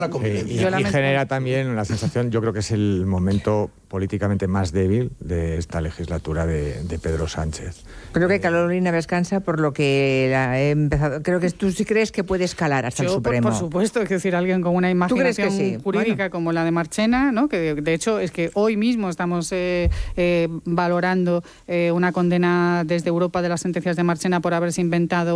Y genera también la sensación, yo creo que es el momento políticamente más débil de esta legislatura de Pedro Sánchez. Creo que Carolina Vescanza, por lo que he empezado, creo que tú sí crees que puede escalar hasta el Supremo. Por supuesto, es decir, alguien con una imaginación jurídica como la de Marchena, ¿no? Que de hecho es que hoy mismo estamos valorando una condena desde Europa de las sentencias de Marchena por haberse inventado